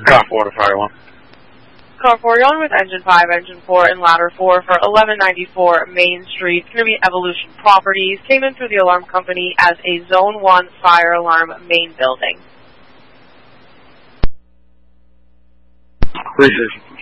Car 4 to Fire 1. Car 4, you're on with Engine 5, Engine 4, and Ladder 4 for 1194 Main Street. It's going to be Evolution Properties. Came in through the alarm company as a Zone 1 fire alarm main building. Appreciate you.